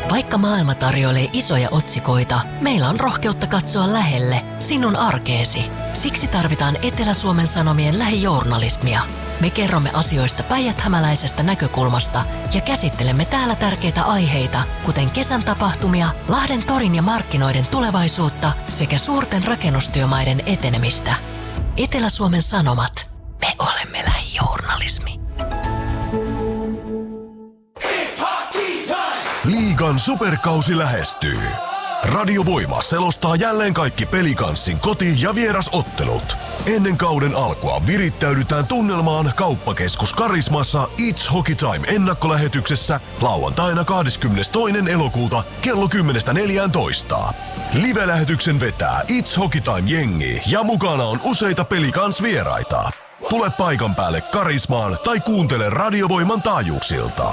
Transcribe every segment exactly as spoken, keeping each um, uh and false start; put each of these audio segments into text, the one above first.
Vaikka maailma tarjoilee isoja otsikoita, meillä on rohkeutta katsoa lähelle, sinun arkeesi. Siksi tarvitaan Etelä-Suomen Sanomien lähijournalismia. Me kerromme asioista päijäthämäläisestä näkökulmasta ja käsittelemme täällä tärkeitä aiheita, kuten kesän tapahtumia, Lahden torin ja markkinoiden tulevaisuutta sekä suurten rakennustyömaiden etenemistä. Etelä-Suomen Sanomat. Me olemme lähijournalismi. Liigan superkausi lähestyy. Radiovoima selostaa jälleen kaikki Pelikanssin koti- ja vierasottelut. Ennen kauden alkua virittäydytään tunnelmaan Kauppakeskus Karismassa It's Hockey Time ennakkolähetyksessä lauantaina kahdeskymmenestoinen elokuuta kello kymmenestä neljääntoista. Live-lähetyksen vetää It's Hockey Time -jengi ja mukana on useita Pelikans-vieraita. Tule paikan päälle Karismaan tai kuuntele Radiovoiman taajuuksilta.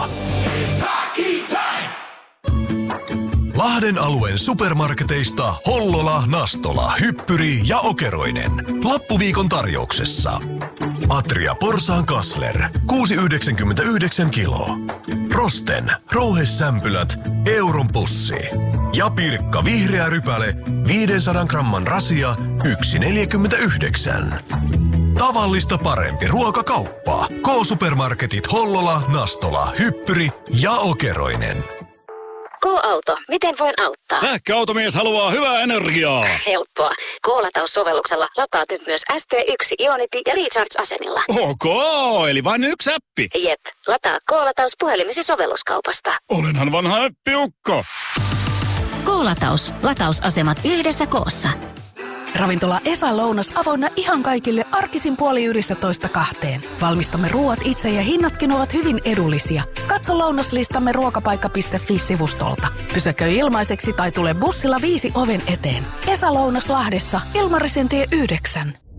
Lahden alueen supermarketeista Hollola, Nastola, Hyppyri ja Okeroinen. Loppuviikon tarjouksessa. Atria Porsaan Kassler, kuusi yhdeksänkymmentäyhdeksän kiloa. Rosten, rouhesämpylät, euron pussi. Ja Pirkka vihreä rypäle, viisisataa gramman rasia, yksi neljäkymmentäyhdeksän. Tavallista parempi ruokakauppa. K-supermarketit Hollola, Nastola, Hyppyri ja Okeroinen. K-auto, miten voin auttaa? Sähköautomies haluaa hyvää energiaa. Helppoa. K-lataussovelluksella lataat nyt myös S T yksi Ionity ja Recharge-asemilla. Ok, eli vain yksi appi. Jep, lataa K-lataus puhelimesi sovelluskaupasta. Olenhan vanha äppiukko. K-lataus. Latausasemat yhdessä koossa. Ravintola Esa Lounas avoinna ihan kaikille arkisin puoli yhdestoista kahteen. Valmistamme ruoat itse ja hinnatkin ovat hyvin edullisia. Katso lounaslistamme ruokapaikka piste fi-sivustolta. Pysäköi ilmaiseksi tai tule bussilla viisi oven eteen. Esa Lounas Lahdessa, Ilmarisen tie yhdeksän.